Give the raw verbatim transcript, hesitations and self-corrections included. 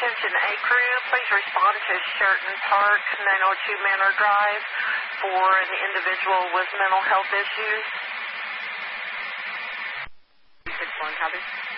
Attention A crew, please respond to Sheraton Park, nine oh two Manor Drive for an individual with mental health issues. six one, copy.